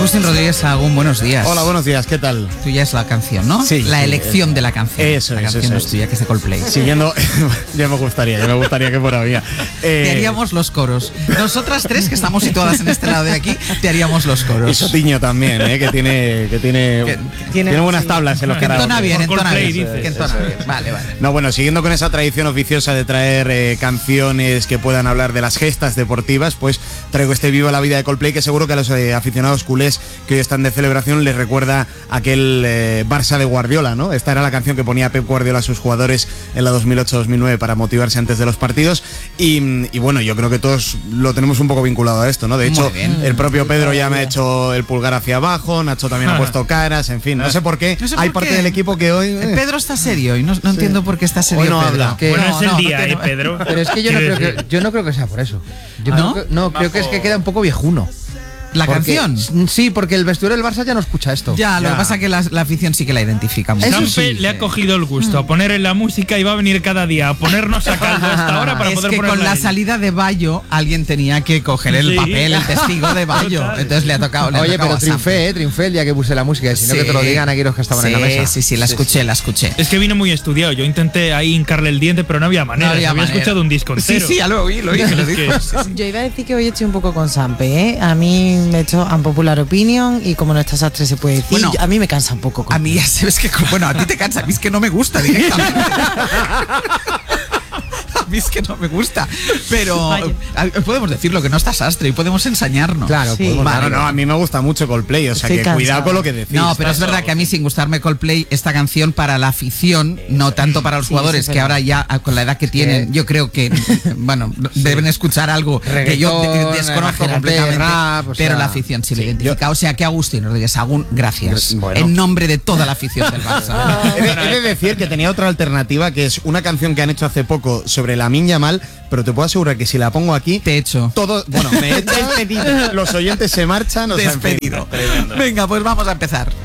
Agustín Rodríguez Sahagún, buenos días. Hola, buenos días, ¿qué tal? Tuya es la canción, ¿no? Sí. La elección de la canción. Eso, la canción eso es tuya, que es de Coldplay. Siguiendo, ya me gustaría que fuera mía. Te haríamos los coros. Nosotras tres, que estamos situadas en este lado de aquí, te haríamos los coros. Y Sotiño también, que tiene buenas tablas en los que entona bien, entona bien. dices. Que entona bien. Vale. No, bueno, siguiendo con esa tradición oficiosa de traer canciones que puedan hablar de las gestas deportivas, pues traigo este Viva la Vida de Coldplay, que seguro que a los aficionados culés que hoy están de celebración les recuerda aquel Barça de Guardiola, ¿no? Esta era la canción que ponía Pep Guardiola a sus jugadores en la 2008-2009 para motivarse antes de los partidos y bueno, yo creo que todos lo tenemos un poco vinculado a esto, ¿no? De hecho, el propio Pedro ya me ha hecho el pulgar hacia abajo, Nacho también ha puesto caras, en fin, no sé por qué. Hay parte del equipo que hoy... Pedro está serio y no entiendo por qué está serio. Hoy no Pedro. habla. Bueno, es el día, Pedro. Pero es que yo no creo que sea por eso. Creo que es que queda un poco viejuno. ¿La canción? Sí, porque el vestuario del Barça ya no escucha esto. Ya, lo que pasa es que la afición sí que la identifica mucho. Sampe le ha cogido el gusto a poner en la música y va a venir cada día a ponernos a caldo hasta ahora para es poder que ponerla con la él. salida de Bayo alguien tenía que coger el papel, el testigo de Bayo. Total. Entonces le ha tocado. Oye, pero triunfé el día que puse la música, y si no que te lo digan aquí los que estaban en la mesa. Sí, la escuché. Es que vino muy estudiado. Yo intenté ahí hincarle el diente, pero no había manera. Había escuchado un disco entero. Sí, ya lo oí, que lo dijo. Yo iba a decir que hoy estoy un poco con Sampe, ¿eh? A mí me he hecho unpopular opinion y como no estás sastre se puede decir, bueno, a mí me cansa un poco. A mí ya sabes que, bueno, a ti te cansa, a mí es que no me gusta directamente. A mí es que no me gusta, pero podemos decirlo, que no está sastre y podemos ensañarnos. Claro, sí. vale. No, a mí me gusta mucho Coldplay, o sea Estoy que cansado. cuidado con lo que decís. No, pero es verdad que a mí, sin gustarme Coldplay, esta canción para la afición, no tanto para los jugadores, que ahora ya con la edad que tienen, yo creo que, bueno, deben escuchar algo que yo desconozco completamente, rap, pero la afición sí lo identifica. O sea que Agustín Rodríguez Sahagún, gracias. Bueno. En nombre de toda la afición del Barça. He de decir que tenía otra alternativa, que es una canción que han hecho hace poco sobre Lamine Yamal, pero te puedo asegurar que si la pongo aquí, Te echo. todo, bueno, me he despedido. Los oyentes se marchan, o sea, en fin. Despedido. Venga, pues vamos a empezar.